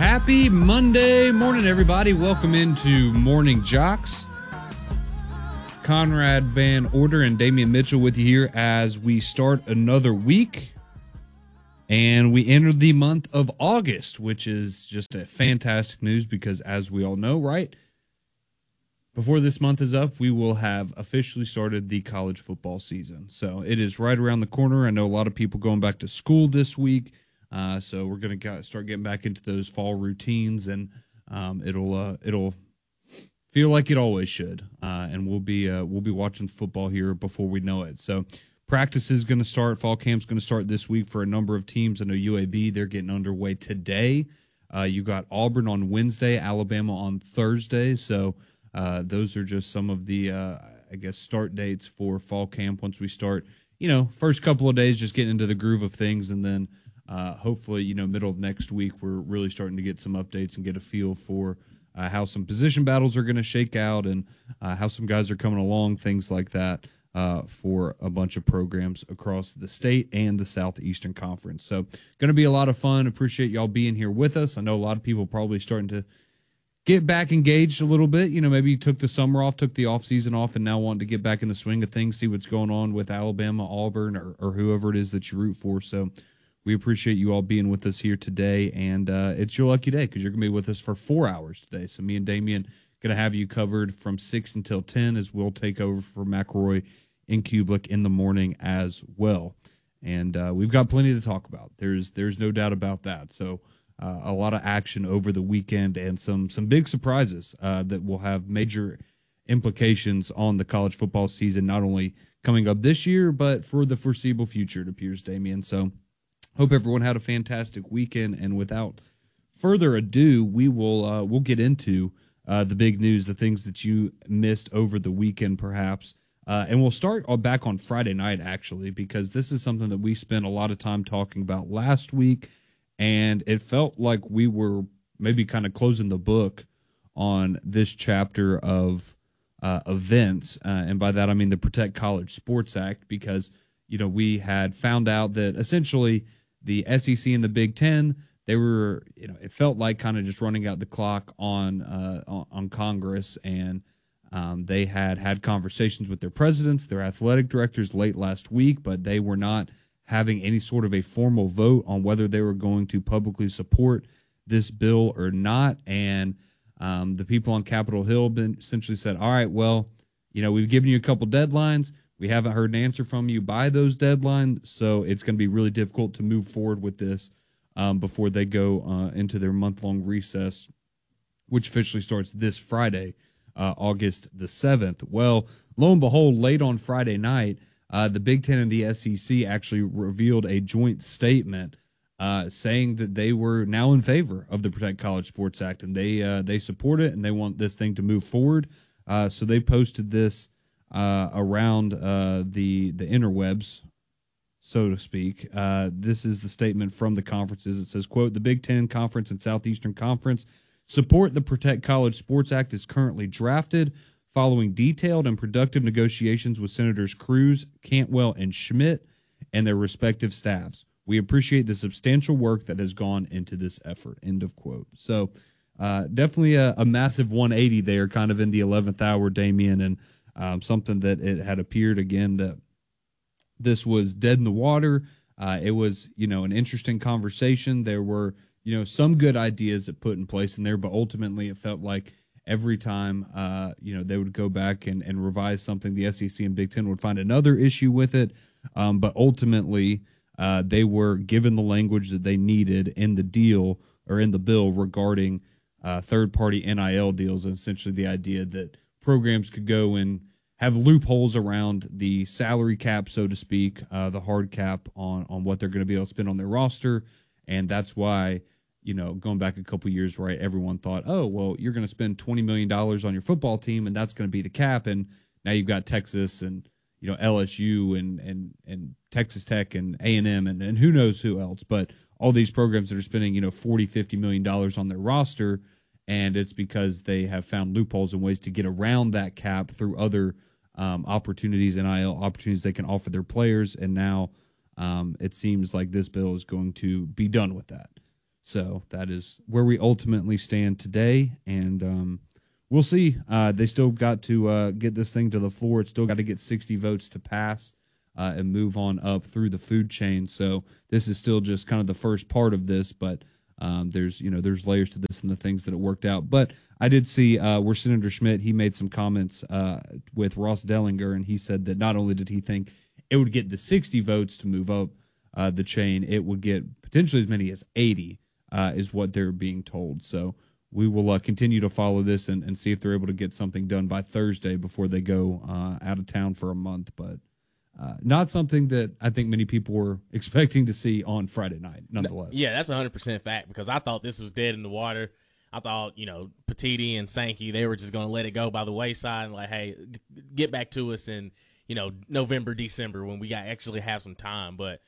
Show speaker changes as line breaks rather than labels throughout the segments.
Happy Monday morning, everybody. Welcome into Morning Jocks. Conrad Van Order and Damian Mitchell with you here as we start another week. And we enter the month of August, which is just a fantastic news because, as we all know, right, before this month is up, we will have officially started the college football season. So it is right around the corner. I know a lot of people going back to school this week. So we're going to start getting back into those fall routines, and it'll feel like it always should. And we'll be watching football here before we know it. So practice is going to start. Fall camp's going to start this week for a number of teams. I know UAB, they're getting underway today. You got Auburn on Wednesday, Alabama on Thursday. So those are just some of the start dates for fall camp. Once we start, first couple of days just getting into the groove of things, and then hopefully, middle of next week, we're really starting to get some updates and get a feel for how some position battles are going to shake out and how some guys are coming along, things like that, for a bunch of programs across the state and the Southeastern Conference. So going to be a lot of fun. Appreciate y'all being here with us. I know a lot of people probably starting to get back engaged a little bit. Maybe you took the summer off, took the off season off, and now want to get back in the swing of things, see what's going on with Alabama, Auburn, or whoever it is that you root for. So we appreciate you all being with us here today, and it's your lucky day because you're going to be with us for 4 hours today. So me and Damian going to have you covered from 6 until 10 as we'll take over for McElroy and Kublik in the morning as well. And we've got plenty to talk about. There's no doubt about that. So a lot of action over the weekend and some big surprises that will have major implications on the college football season, not only coming up this year, but for the foreseeable future, it appears, Damian. So hope everyone had a fantastic weekend, and without further ado, we'll get into the big news, the things that you missed over the weekend, perhaps. And we'll start back on Friday night, actually, because this is something that we spent a lot of time talking about last week, and it felt like we were maybe kind of closing the book on this chapter of events, and by that I mean the Protect College Sports Act, because we had found out that essentially the SEC and the Big Ten, they were, it felt like kind of just running out the clock on Congress, and they had conversations with their presidents, their athletic directors late last week, but they were not having any sort of a formal vote on whether they were going to publicly support this bill or not. And the people on Capitol Hill essentially said, all right, well, we've given you a couple deadlines. We haven't heard an answer from you by those deadlines, so it's going to be really difficult to move forward with this before they go into their month-long recess, which officially starts this Friday, August the 7th. Well, lo and behold, late on Friday night, the Big Ten and the SEC actually revealed a joint statement saying that they were now in favor of the Protect College Sports Act, and they support it, and they want this thing to move forward. So they posted this around the interwebs, so to speak. This is the statement from the conferences. It says, quote, "The Big Ten Conference and Southeastern Conference support the Protect College Sports Act as currently drafted, following detailed and productive negotiations with Senators Cruz, Cantwell, and Schmidt and their respective staffs. We appreciate the substantial work that has gone into this effort," end of quote. So definitely a massive 180 there, kind of in the 11th hour, Damian, and something that it had appeared again that this was dead in the water. It was, an interesting conversation. There were, some good ideas that put in place in there, but ultimately it felt like every time, they would go back and revise something, the SEC and Big Ten would find another issue with it. But ultimately, they were given the language that they needed in the deal or in the bill regarding third-party NIL deals, and essentially the idea that programs could go and have loopholes around the salary cap, so to speak, the hard cap on what they're going to be able to spend on their roster. And that's why, going back a couple years, right, everyone thought, oh, well, you're going to spend $20 million on your football team, and that's going to be the cap. And now you've got Texas and, LSU and Texas Tech and A&M and who knows who else. But all these programs that are spending, $40, $50 million on their roster, and it's because they have found loopholes and ways to get around that cap through other opportunities, NIL opportunities they can offer their players. And now it seems like this bill is going to be done with that. So that is where we ultimately stand today, and we'll see. They still got to get this thing to the floor. It's still got to get 60 votes to pass and move on up through the food chain. So this is still just kind of the first part of this, but there's layers to this and the things that it worked out. But I did see where Senator Schmidt, he made some comments with Ross Dellinger, and he said that not only did he think it would get the 60 votes to move up the chain, it would get potentially as many as 80 is what they're being told. So we will continue to follow this and see if they're able to get something done by Thursday before they go out of town for a month. But not something that I think many people were expecting to see on Friday night, nonetheless.
Yeah, that's 100% fact, because I thought this was dead in the water. I thought, Petiti and Sankey, they were just going to let it go by the wayside and like, hey, get back to us in, November, December when we actually have some time. But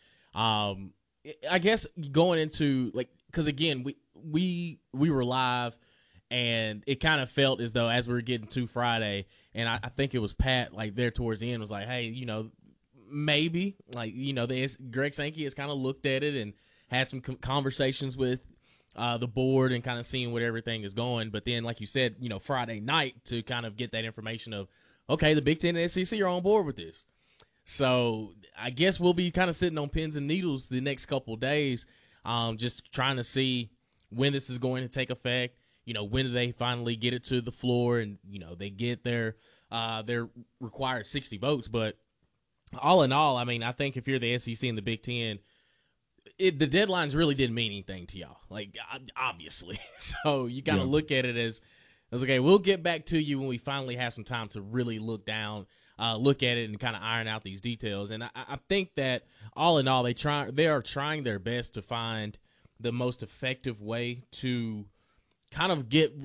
I guess going into, because again, we were live, and it kind of felt as though as we were getting to Friday, and I think it was Pat, there towards the end, was like, hey, maybe, Greg Sankey has kind of looked at it and had some conversations with the board and kind of seeing where everything is going. But then, like you said, Friday night to kind of get that information of, okay, the Big Ten and SEC are on board with this. So I guess we'll be kind of sitting on pins and needles the next couple of days, just trying to see when this is going to take effect. When do they finally get it to the floor and, they get their required 60 votes. But all in all, I mean, I think if you're the SEC and the Big Ten, the deadlines really didn't mean anything to y'all, obviously. So you kind of look at it as okay, we'll get back to you when we finally have some time to really look at it and kind of iron out these details. And I think that all in all, they are trying their best to find the most effective way to kind of get.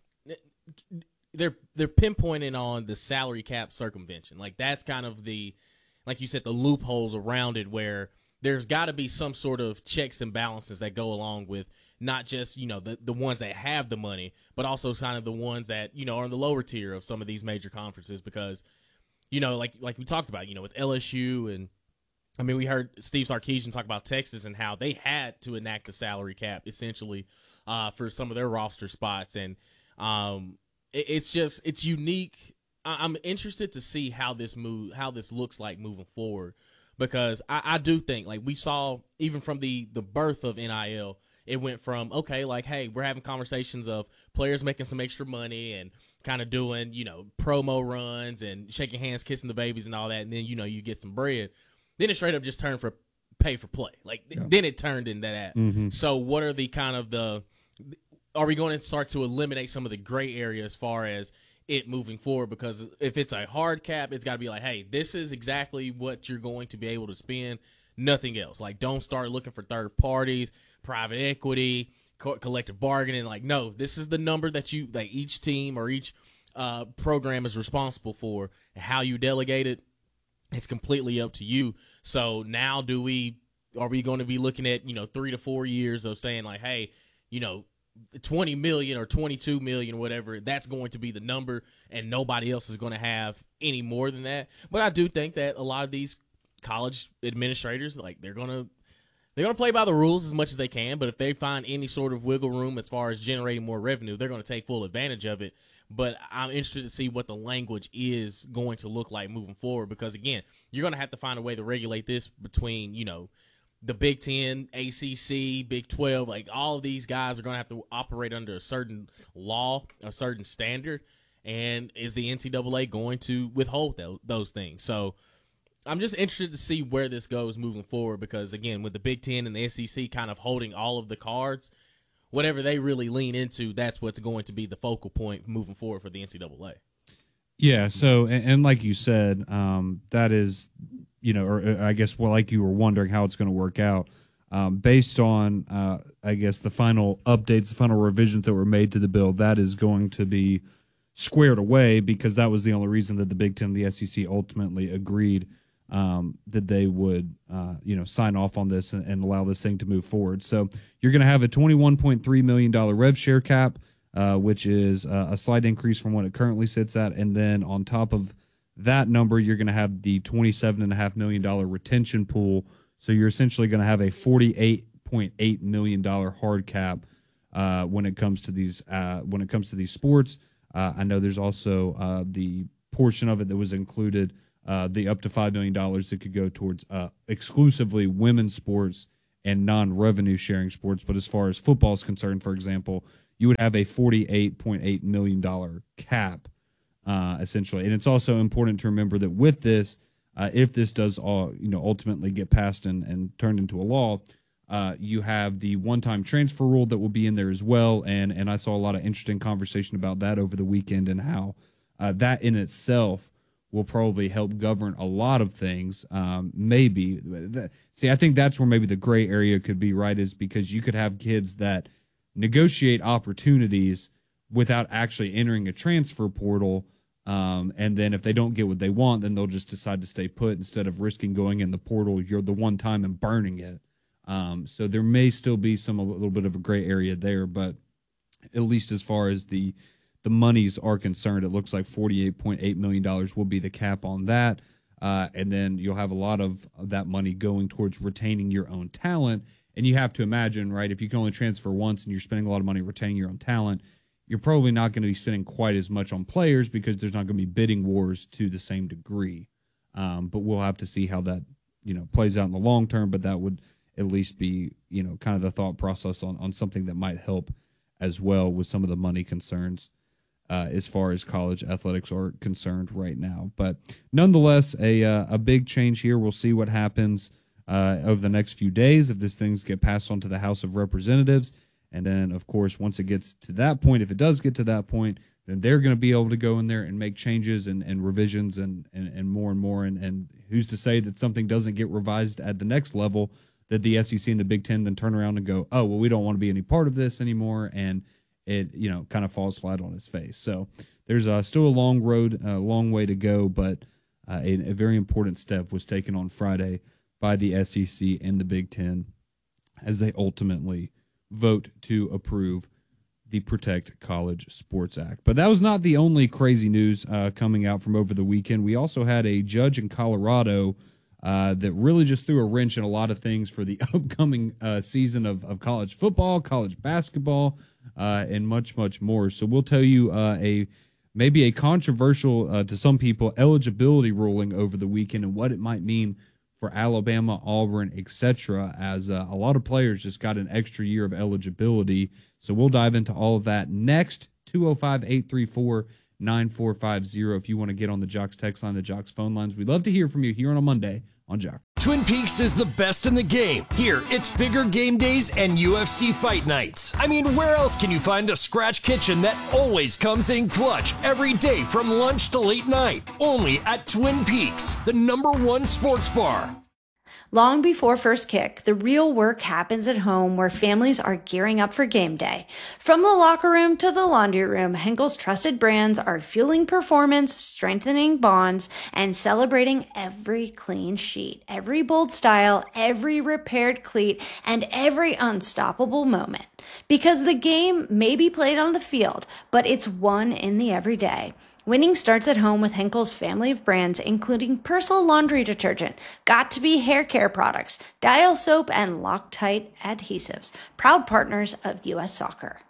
They're pinpointing on the salary cap circumvention. That's kind of like you said, the loopholes around it, where there's got to be some sort of checks and balances that go along with not just, the ones that have the money, but also kind of the ones that, are in the lower tier of some of these major conferences. Because, like we talked about, with LSU, and I mean, we heard Steve Sarkisian talk about Texas and how they had to enact a salary cap essentially for some of their roster spots. And it's unique. I'm interested to see how this looks like moving forward, because I do think, we saw even from the birth of NIL, it went from, okay, hey, we're having conversations of players making some extra money and kind of doing, promo runs and shaking hands, kissing the babies and all that, and then, you get some bread. Then it straight up just turned for pay for play. Then it turned into that. Mm-hmm. So what are the kind of are we going to start to eliminate some of the gray area as far as it moving forward? Because if it's a hard cap, it's got to be hey, this is exactly what you're going to be able to spend, nothing else. Don't start looking for third parties, private equity, collective bargaining. No, this is the number that each team or each program is responsible for. How you delegate it, it's completely up to you. So now are we going to be looking at 3 to 4 years of saying hey, 20 million or 22 million, whatever, that's going to be the number, and nobody else is going to have any more than that. But I do think that a lot of these college administrators, they're going to play by the rules as much as they can, but if they find any sort of wiggle room as far as generating more revenue, they're going to take full advantage of it. But I'm interested to see what the language is going to look like moving forward, because again, you're going to have to find a way to regulate this between, the Big Ten, ACC, Big 12, all of these guys are going to have to operate under a certain law, a certain standard, and is the NCAA going to withhold those things? So I'm just interested to see where this goes moving forward, because, again, with the Big Ten and the SEC kind of holding all of the cards, whatever they really lean into, that's what's going to be the focal point moving forward for the NCAA.
Yeah, so, and like you said, that is – or I guess, like you were wondering how it's going to work out, based on, I guess, the final updates, the final revisions that were made to the bill, that is going to be squared away, because that was the only reason that the Big Ten and the SEC ultimately agreed that they would, sign off on this and allow this thing to move forward. So you're going to have a $21.3 million rev share cap, which is a slight increase from what it currently sits at. And then on top of that number, you're going to have the $27.5 million retention pool. So you're essentially going to have a $48 $48.8 million hard cap when it comes to these sports. I know there's also the portion of it that was included, the up to $5 million that could go towards exclusively women's sports and non-revenue sharing sports. But as far as football is concerned, for example, you would have a $48.8 million cap, essentially. And it's also important to remember that with this, if this does ultimately get passed and turned into a law, you have the one-time transfer rule that will be in there as well. And I saw a lot of interesting conversation about that over the weekend and how that in itself will probably help govern a lot of things. Maybe. I think that's where maybe the gray area could be, right, is because you could have kids that negotiate opportunities without actually entering a transfer portal. And then if they don't get what they want, then they'll just decide to stay put instead of risking going in the portal. You're the one time and burning it. So there may still be a little bit of a gray area there, but at least as far as the monies are concerned, it looks like $48.8 million will be the cap on that. And then you'll have a lot of that money going towards retaining your own talent. And you have to imagine, right, if you can only transfer once and you're spending a lot of money retaining your own talent, you're probably not going to be spending quite as much on players because there's not going to be bidding wars to the same degree. But we'll have to see how that, plays out in the long term. But that would at least be, kind of the thought process on something that might help as well with some of the money concerns as far as college athletics are concerned right now. But nonetheless, a big change here. We'll see what happens over the next few days if these things get passed on to the House of Representatives. And then, of course, once it gets to that point, if it does get to that point, then they're going to be able to go in there and make changes and revisions and more and more. And who's to say that something doesn't get revised at the next level, that the SEC and the Big Ten then turn around and go, oh, well, we don't want to be any part of this anymore. And it, kind of falls flat on its face. So there's still a long road, a long way to go, but a very important step was taken on Friday by the SEC and the Big Ten as they ultimately vote to approve the Protect College Sports Act. But that was not the only crazy news coming out from over the weekend. We also had a judge in Colorado that really just threw a wrench in a lot of things for the upcoming season of college football, college basketball, and much, much more. So we'll tell you maybe a controversial to some people eligibility ruling over the weekend and what it might mean for Alabama, Auburn, etc., as a lot of players just got an extra year of eligibility. So we'll dive into all of that next. 205-834-9450 if you want to get on the Jocks text line, the Jocks phone lines. We'd love to hear from you here on a Monday on Jock.
Twin Peaks is the best in the game. Here, it's bigger game days and UFC fight nights. I mean, where else can you find a scratch kitchen that always comes in clutch every day from lunch to late night? Only at Twin Peaks, the #1 sports bar.
Long before first kick, the real work happens at home where families are gearing up for game day. From the locker room to the laundry room, Henkel's trusted brands are fueling performance, strengthening bonds, and celebrating every clean sheet, every bold style, every repaired cleat, and every unstoppable moment. Because the game may be played on the field, but it's won in the everyday. Winning starts at home with Henkel's family of brands, including Persil laundry detergent, Got2b hair care products, Dial soap, and Loctite adhesives. Proud partners of U.S. Soccer.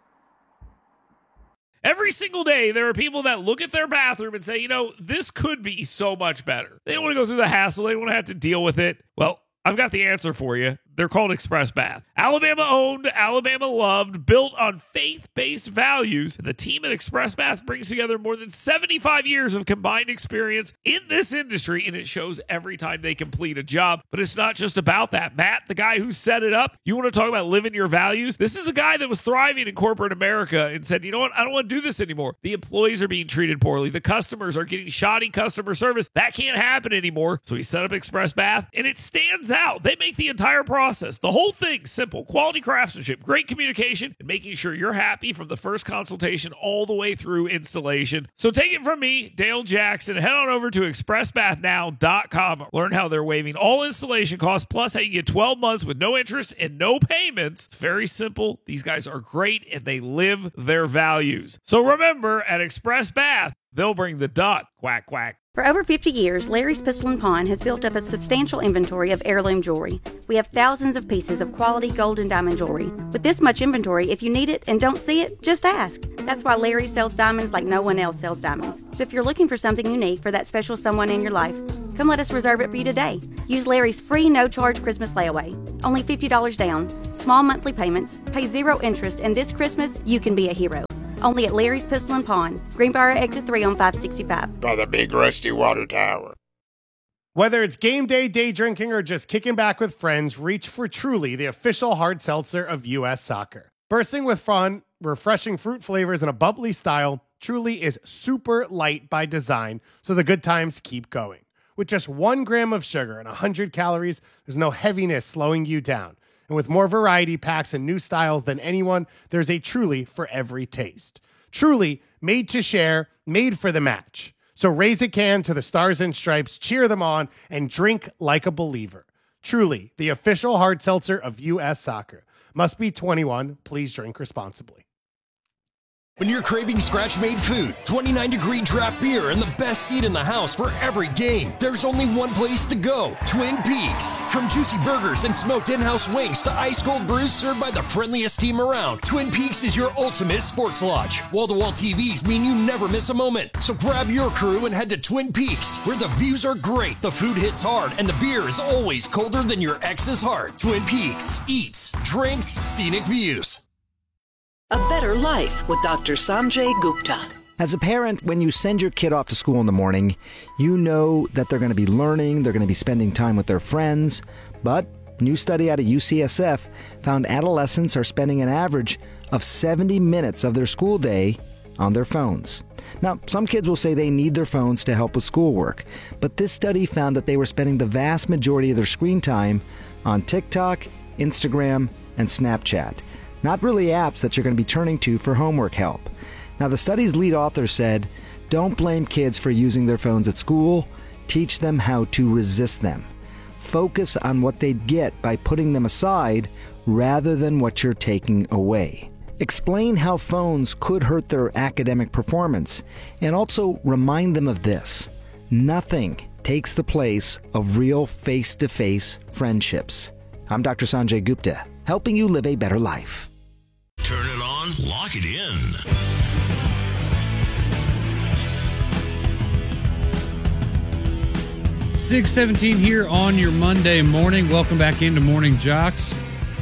Every single day, there are people that look at their bathroom and say, this could be so much better. They don't want to go through the hassle. They don't want to have to deal with it. Well, I've got the answer for you. They're called Express Bath. Alabama owned, Alabama loved, built on faith-based values. The team at Express Bath brings together more than 75 years of combined experience in this industry, and it shows every time they complete a job. But it's not just about that. Matt, the guy who set it up, you want to talk about living your values? This is a guy that was thriving in corporate America and said, you know what? I don't want to do this anymore. The employees are being treated poorly. The customers are getting shoddy customer service. That can't happen anymore. So he set up Express Bath, and it stands out. They make the entire process, the whole thing, simple. Quality craftsmanship, great communication, and making sure you're happy from the first consultation all the way through installation. So take it from me, Dale Jackson. Head on over to expressbathnow.com. Learn how they're waiving all installation costs, plus how you get 12 months with no interest and no payments. It's very simple. These guys are great, and they live their values. So remember, at Express Bath, they'll bring the duck. Quack, quack.
For over 50 years, Larry's Pistol & Pawn has built up a substantial inventory of heirloom jewelry. We have thousands of pieces of quality gold and diamond jewelry. With this much inventory, if you need it and don't see it, just ask. That's why Larry sells diamonds like no one else sells diamonds. So if you're looking for something unique for that special someone in your life, come let us reserve it for you today. Use Larry's free no-charge Christmas layaway. Only $50 down, small monthly payments, pay 0 interest, and this Christmas, you can be a hero. Only at Larry's Pistol & Pawn, Greenbrier Exit 3 on 565.
By the big rusty water tower.
Whether it's game day, day drinking, or just kicking back with friends, reach for Truly, the official hard seltzer of U.S. Soccer. Bursting with fun, refreshing fruit flavors, and a bubbly style, Truly is super light by design, so the good times keep going. With just 1 gram of sugar and 100 calories, there's no heaviness slowing you down. And with more variety packs and new styles than anyone, there's a Truly for every taste. Truly, made to share, made for the match. So raise a can to the Stars and Stripes, cheer them on, and drink like a believer. Truly, the official hard seltzer of U.S. Soccer. Must be 21. Please drink responsibly.
When you're craving scratch-made food, 29-degree draft beer, and the best seat in the house for every game, there's only one place to go, Twin Peaks. From juicy burgers and smoked in-house wings to ice-cold brews served by the friendliest team around, Twin Peaks is your ultimate sports lodge. Wall-to-wall TVs mean you never miss a moment. So grab your crew and head to Twin Peaks, where the views are great, the food hits hard, and the beer is always colder than your ex's heart. Twin Peaks. Eats, drinks, scenic views.
A Better Life with Dr. Sanjay Gupta.
As a parent, when you send your kid off to school in the morning, you know that they're going to be learning, they're going to be spending time with their friends. But a new study out of UCSF found adolescents are spending an average of 70 minutes of their school day on their phones. Now, some kids will say they need their phones to help with schoolwork, but this study found that they were spending the vast majority of their screen time on TikTok, Instagram, and Snapchat. Not really apps that you're going to be turning to for homework help. Now, the study's lead author said, don't blame kids for using their phones at school. Teach them how to resist them. Focus on what they'd get by putting them aside rather than what you're taking away. Explain how phones could hurt their academic performance, and also remind them of this. Nothing takes the place of real face-to-face friendships. I'm Dr. Sanjay Gupta, helping you live a better life.
Turn it on, lock it in.
6:17 here on your Monday morning. Welcome back into Morning Jocks.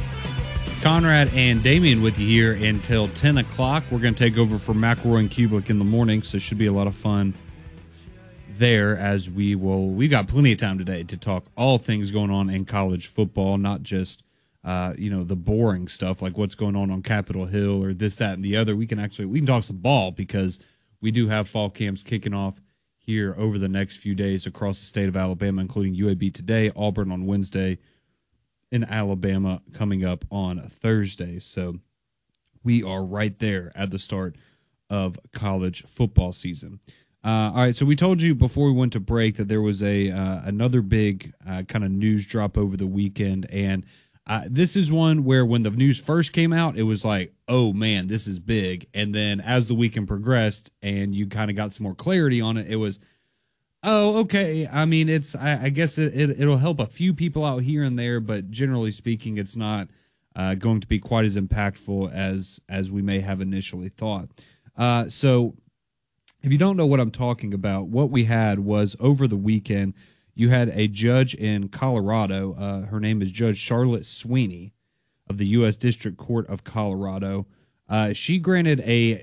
Conrad and Damian with you here until 10 o'clock. We're going to take over for McElroy and Kublik in the morning, so it should be a lot of fun there as we've got plenty of time today to talk all things going on in college football, not just the boring stuff like what's going on Capitol Hill or this, that, and the other. We can talk some ball because we do have fall camps kicking off here over the next few days across the state of Alabama, including UAB today, Auburn on Wednesday, and Alabama coming up on Thursday. So we are right there at the start of college football season. All right, so we told you before we went to break that there was another big kind of news drop over the weekend, and this is one where when the news first came out, it was like, oh, man, this is big. And then as the weekend progressed and you kind of got some more clarity on it, it was, oh, okay. I mean, I guess it'll help a few people out here and there, but generally speaking, it's not going to be quite as impactful as we may have initially thought. So if you don't know what I'm talking about, what we had was over the weekend, you had a judge in Colorado. Her name is Judge Charlotte Sweeney of the U.S. District Court of Colorado. She granted a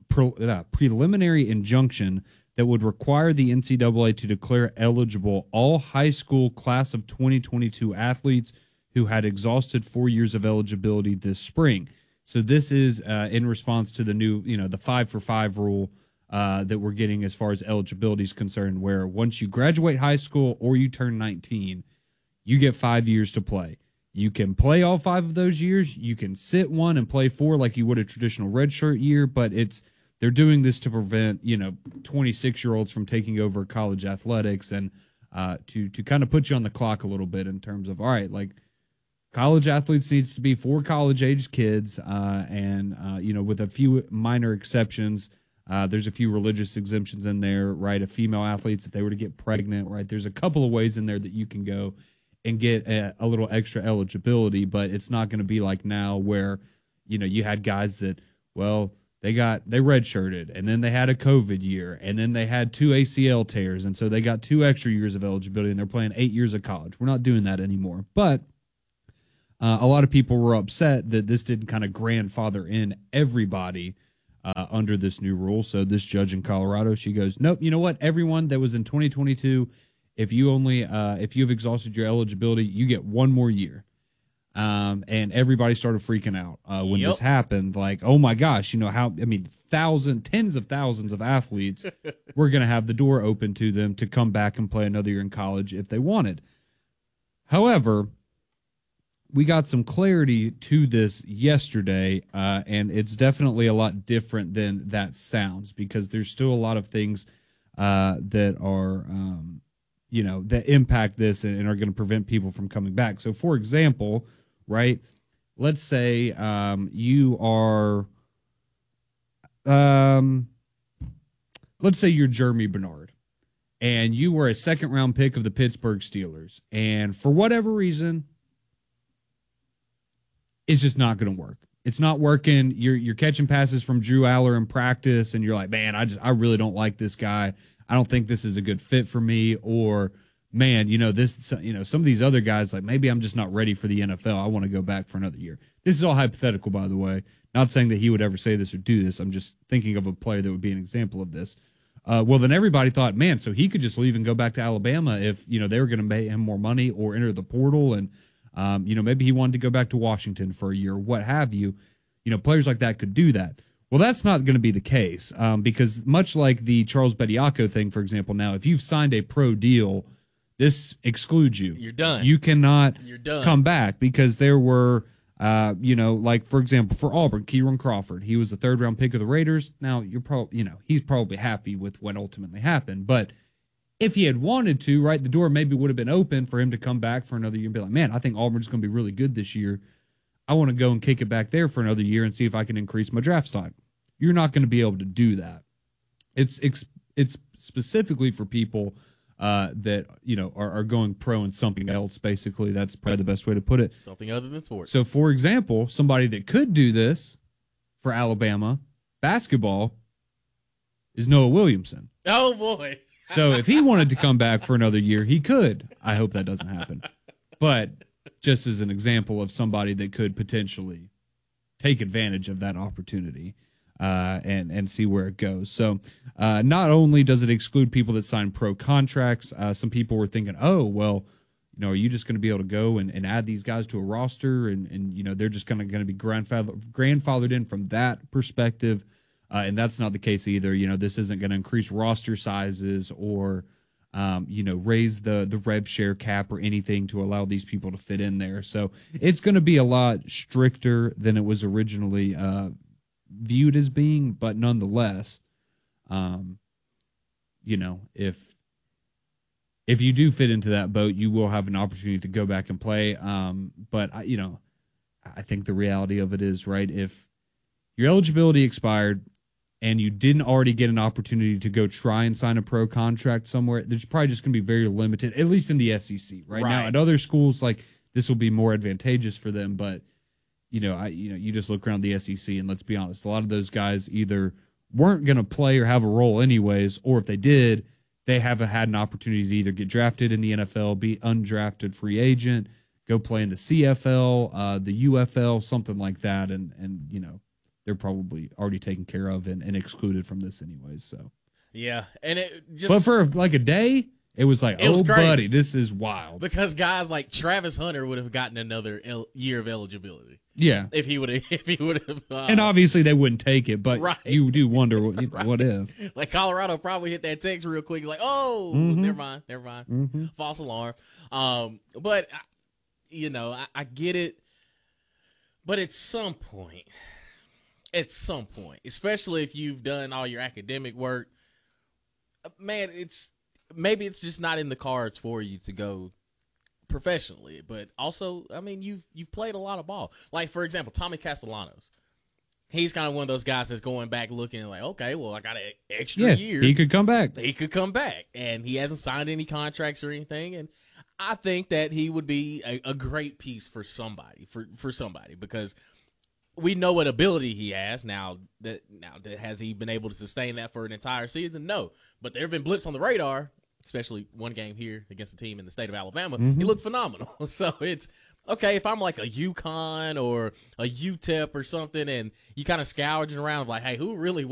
preliminary injunction that would require the NCAA to declare eligible all high school class of 2022 athletes who had exhausted 4 years of eligibility this spring. So this is in response to the new, the 5-for-5 rule that we're getting as far as eligibility is concerned, where once you graduate high school or you turn 19, you get 5 years to play. You can play all 5 of those years. You can sit one and play 4 like you would a traditional redshirt year, but they're doing this to prevent 26-year-olds from taking over college athletics and to kind of put you on the clock a little bit in terms of, all right, like college athletes needs to be for college-aged kids and with a few minor exceptions. There's a few religious exemptions in there, right? Of female athletes, if they were to get pregnant, right? There's a couple of ways in there that you can go and get a little extra eligibility, but it's not going to be like now where, you had guys that, well, they redshirted, and then they had a COVID year, and then they had 2 ACL tears, and so they got 2 extra years of eligibility, and they're playing 8 years of college. We're not doing that anymore. But a lot of people were upset that this didn't kind of grandfather in everybody under this new rule. So this judge in Colorado, she goes, nope, you know what? Everyone that was in 2022, if you've exhausted your eligibility, you get 1 more year. And everybody started freaking out when this happened. Like, oh my gosh, tens of thousands of athletes were going to have the door open to them to come back and play another year in college if they wanted. However, we got some clarity to this yesterday, and it's definitely a lot different than that sounds, because there's still a lot of things that are, that impact this and are going to prevent people from coming back. So, for example, right, let's say you are, let's say you're Jeremy Bernard, and you were a second-round pick of the Pittsburgh Steelers, and for whatever reason, it's just not going to work. It's not working. You're catching passes from Drew Aller in practice, and you're like, man, I really don't like this guy. I don't think this is a good fit for me. Or, man, some of these other guys, like, maybe I'm just not ready for the NFL. I want to go back for another year. This is all hypothetical, by the way. Not saying that he would ever say this or do this. I'm just thinking of a player that would be an example of this. Well, then everybody thought, man, so he could just leave and go back to Alabama if, they were going to pay him more money or enter the portal, and maybe he wanted to go back to Washington for a year, what have you. Players like that could do that. Well, that's not going to be the case because much like the Charles Bediako thing, for example, now, if you've signed a pro deal, this excludes you.
You're done.
You cannot
done.
Come back because there were, like, for example, for Auburn, Kieran Crawford, he was the 3rd-round pick of the Raiders. Now, he's probably happy with what ultimately happened, but if he had wanted to, right, the door maybe would have been open for him to come back for another year and be like, man, I think Auburn's going to be really good this year. I want to go and kick it back there for another year and see if I can increase my draft stock. You're not going to be able to do that. It's specifically for people that, are going pro in something else, basically. That's probably the best way to put it.
Something other than sports.
So, for example, somebody that could do this for Alabama basketball is Noah Williamson.
Oh, boy.
So if he wanted to come back for another year, he could. I hope that doesn't happen. But just as an example of somebody that could potentially take advantage of that opportunity and see where it goes. So not only does it exclude people that sign pro contracts, some people were thinking, oh, well, are you just going to be able to go and add these guys to a roster and they're just going to be grandfathered in from that perspective. And that's not the case either. This isn't going to increase roster sizes or, raise the rev share cap or anything to allow these people to fit in there. So it's going to be a lot stricter than it was originally viewed as being. But nonetheless, if you do fit into that boat, you will have an opportunity to go back and play. But I think the reality of it is, right, if your eligibility expired and you didn't already get an opportunity to go try and sign a pro contract somewhere, there's probably just going to be very limited, at least in the SEC right now. At other schools, like, this will be more advantageous for them. But, you just look around the SEC and let's be honest, a lot of those guys either weren't going to play or have a role anyways, or if they did, they haven't had an opportunity to either get drafted in the NFL, be undrafted free agent, go play in the CFL, the UFL, something like that. And they're probably already taken care of and excluded from this anyways. So
yeah, and it just,
but for like a day, it was like, it was crazy. Buddy, this is wild.
Because guys like Travis Hunter would have gotten another year of eligibility.
Yeah,
if he would have.
And obviously they wouldn't take it, but you do wonder what if.
Like Colorado probably hit that text real quick, like, oh, never mind, false alarm. But I get it, but at some point, especially if you've done all your academic work, man, maybe it's just not in the cards for you to go professionally. But also, I mean, you've played a lot of ball. Like, for example, Tommy Castellanos. he's kind of one of those guys that's going back looking and like, okay, well, I got an extra year.
He could come back.
He could come back, and he hasn't signed any contracts or anything. And I think that he would be a great piece for somebody, for somebody, because we know what ability he has. Now has he been able to sustain that for an entire season? No, but there have been blips on the radar, especially one game here against a team in the state of Alabama. He looked phenomenal. So it's okay if I'm like a UConn or a UTEP or something, and you kind of scourging around like, hey, who really